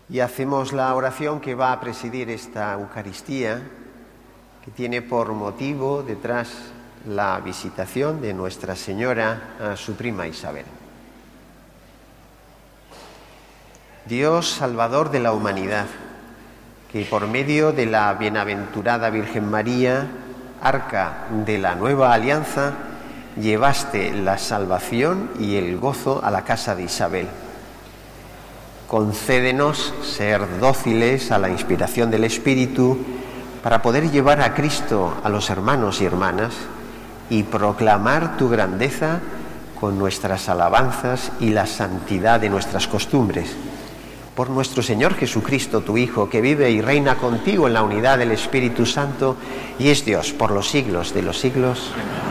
Y hacemos la oración que va a presidir esta Eucaristía, que tiene por motivo detrás la visitación de Nuestra Señora a su prima Isabel. Dios, Salvador de la humanidad, que por medio de la bienaventurada Virgen María, arca de la nueva alianza, llevaste la salvación y el gozo a la casa de Isabel. Concédenos ser dóciles a la inspiración del Espíritu para poder llevar a Cristo a los hermanos y hermanas y proclamar tu grandeza con nuestras alabanzas y la santidad de nuestras costumbres. Por nuestro Señor Jesucristo, tu Hijo, que vive y reina contigo en la unidad del Espíritu Santo y es Dios por los siglos de los siglos.